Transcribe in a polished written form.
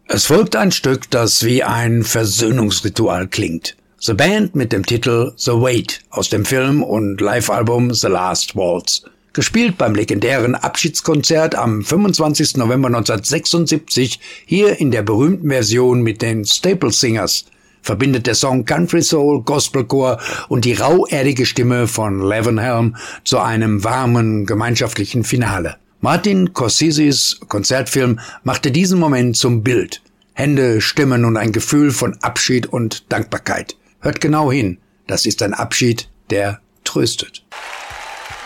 Es folgt ein Stück, das wie ein Versöhnungsritual klingt. The Band mit dem Titel The Wait aus dem Film und Live-Album The Last Waltz. Gespielt beim legendären Abschiedskonzert am 25. November 1976, hier in der berühmten Version mit den Staple Singers, verbindet der Song Country Soul, Gospelchor und die rauerdige Stimme von Levon Helm zu einem warmen, gemeinschaftlichen Finale. Martin Scorseses Konzertfilm machte diesen Moment zum Bild. Hände, Stimmen und ein Gefühl von Abschied und Dankbarkeit. Hört genau hin, das ist ein Abschied, der tröstet.